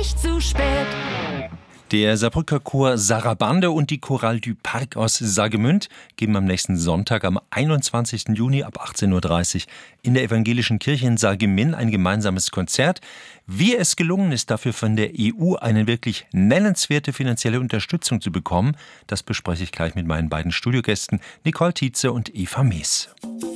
nicht zu spät. Der Saarbrücker Chor Sarabande und die Chorale du Parc aus Saargemünd geben am nächsten Sonntag, am 21. Juni ab 18.30 Uhr in der Evangelischen Kirche in Saargemünd ein gemeinsames Konzert. Wie es gelungen ist, dafür von der EU eine wirklich nennenswerte finanzielle Unterstützung zu bekommen, das bespreche ich gleich mit meinen beiden Studiogästen Nicole Tietze und Eva Mees.